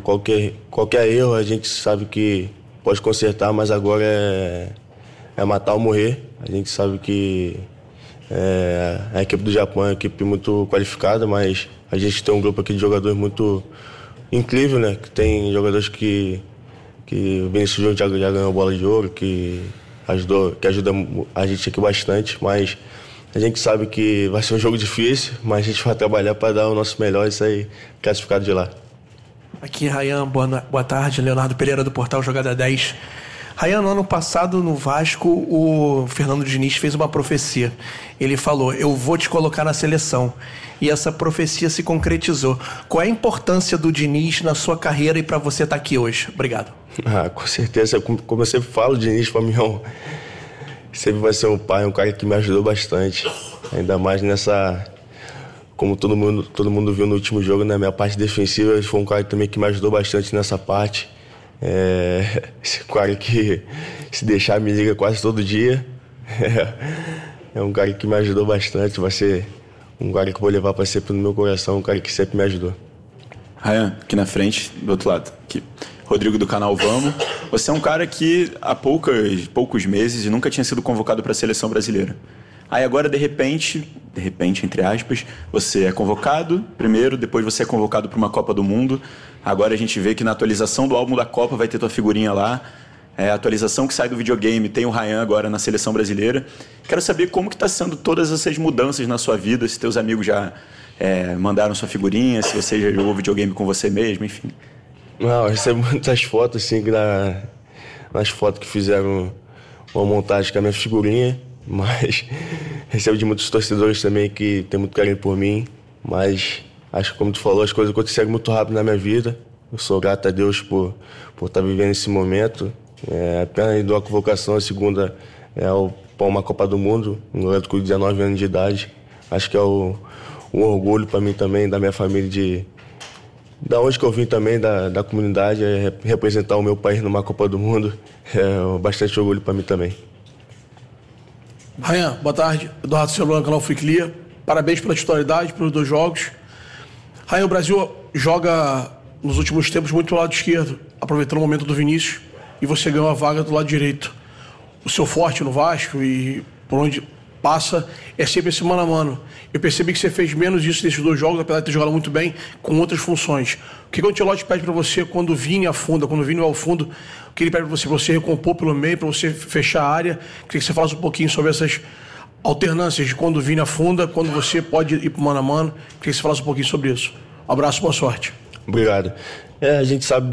qualquer erro a gente sabe que pode consertar, mas agora é matar ou morrer. A gente sabe que a equipe do Japão é uma equipe muito qualificada, mas a gente tem um grupo aqui de jogadores muito incrível, né? Que tem jogadores que o Vinícius Júnior já ganhou bola de ouro, que ajuda a gente aqui bastante, mas a gente sabe que vai ser um jogo difícil, mas a gente vai trabalhar para dar o nosso melhor e sair classificado de lá. Aqui, Rayan, boa tarde. Leonardo Pereira, do portal Jogada 10. Rayan, no ano passado, no Vasco, o Fernando Diniz fez uma profecia. Ele falou: eu vou te colocar na seleção. E essa profecia se concretizou. Qual é a importância do Diniz na sua carreira e para você estar aqui hoje? Obrigado. Com certeza. Como eu sempre falo, o Diniz para mim sempre vai ser um pai, um cara que me ajudou bastante. Ainda mais nessa... Como todo mundo viu no último jogo, na minha parte defensiva, ele foi um cara também que me ajudou bastante nessa parte. Esse cara que, se deixar, me liga quase todo dia. É um cara que me ajudou bastante, vai ser um cara que eu vou levar para sempre no meu coração, um cara que sempre me ajudou. Rayan, aqui na frente, do outro lado. Aqui. Rodrigo, do canal Vamos. Você é um cara que há poucos meses nunca tinha sido convocado para a seleção brasileira. Aí agora, de repente, entre aspas, você é convocado primeiro, depois você é convocado para uma Copa do Mundo. Agora a gente vê que na atualização do álbum da Copa vai ter tua figurinha lá. A atualização que sai do videogame tem o Rayan agora na seleção brasileira. Quero saber como que está sendo todas essas mudanças na sua vida, se teus amigos já mandaram sua figurinha, se você já jogou videogame com você mesmo, enfim. Não, eu recebo muitas fotos, assim, nas fotos que fizeram uma montagem com a minha figurinha, mas recebo de muitos torcedores também que tem muito carinho por mim, mas acho que, como tu falou, as coisas aconteceram muito rápido na minha vida. Eu sou grato a Deus por estar vivendo esse momento. Apenas dou a convocação, a segunda para uma Copa do Mundo, um garoto com 19 anos de idade. Acho que é um orgulho para mim também, da minha família, da onde que eu vim também, da comunidade, representar o meu país numa Copa do Mundo. É bastante orgulho para mim também. Rayan, boa tarde. Eduardo Celona, canal Fui Clear. Parabéns pela titularidade, pelos 2 jogos. Rayan, o Brasil joga nos últimos tempos muito do lado esquerdo, aproveitando o momento do Vinícius, e você ganhou a vaga do lado direito. O seu forte no Vasco e por onde passa é sempre esse mano a mano. Eu percebi que você fez menos isso nesses 2 jogos, apesar de ter jogado muito bem, com outras funções. O que o Ancelotti pede para você quando o Vini afunda, quando o Vini vai ao fundo, o que ele pede para você recompor pelo meio, para você fechar a área? Queria que você falasse um pouquinho sobre essas alternâncias de quando o Vini afunda, quando você pode ir para o mano a mano. Queria que você falasse um pouquinho sobre isso. Um abraço, boa sorte. Obrigado. A gente sabe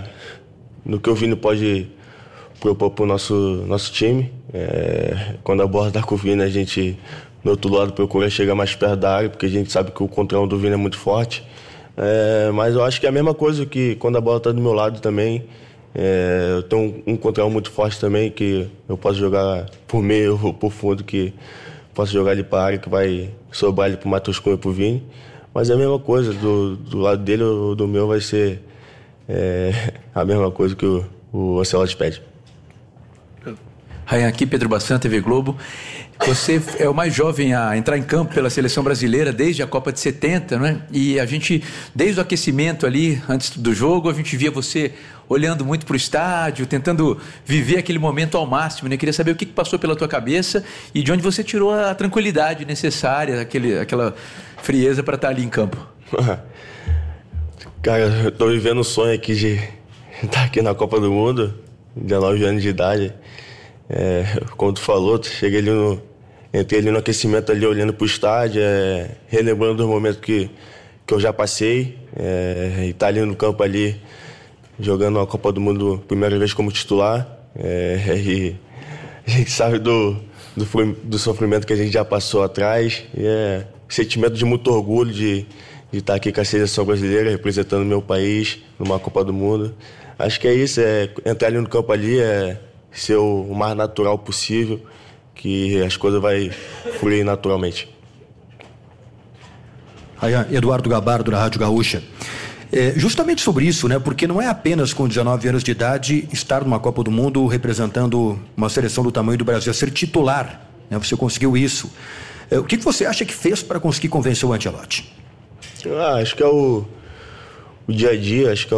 do que o Vini pode propor para o nosso time. Quando a bola está com o Vini, a gente, do outro lado, procura chegar mais perto da área, porque a gente sabe que o controle do Vini é muito forte. Mas eu acho que é a mesma coisa que quando a bola está do meu lado também. Eu tenho um controle muito forte também, que eu posso jogar por meio ou por fundo, que posso jogar ali para a área, que vai sobrar ali para o Matheus Cunha e para o Vini. Mas é a mesma coisa, do lado dele ou do meu vai ser a mesma coisa que o Ancelotti pede. Rayan, aqui Pedro Bassan, TV Globo. Você é o mais jovem a entrar em campo pela seleção brasileira desde a Copa de 70, não é? E a gente, desde o aquecimento ali, antes do jogo, a gente via você olhando muito para o estádio, tentando viver aquele momento ao máximo, né? Queria saber o que passou pela tua cabeça e de onde você tirou a tranquilidade necessária, aquela frieza para estar ali em campo. Cara, eu tô vivendo um sonho aqui de estar aqui na Copa do Mundo, 19 anos de idade. Como tu falou, entrei ali no aquecimento, ali olhando pro estádio, relembrando os momentos que eu já passei, e tá ali no campo ali, jogando a Copa do Mundo primeira vez como titular. E a gente sabe do sofrimento que a gente já passou atrás, e sentimento de muito orgulho de estar aqui com a seleção brasileira, representando o meu país numa Copa do Mundo. Acho que é isso, entrar ali no campo ali, ser o mais natural possível, que as coisas vão fluir naturalmente. Rayan, Eduardo Gabardo, da Rádio Gaúcha. Justamente sobre isso, né? Porque não é apenas com 19 anos de idade estar numa Copa do Mundo representando uma seleção do tamanho do Brasil, ser titular, né? Você conseguiu isso. O que você acha que fez para conseguir convencer o Ancelotti? Acho que é o dia a dia, acho que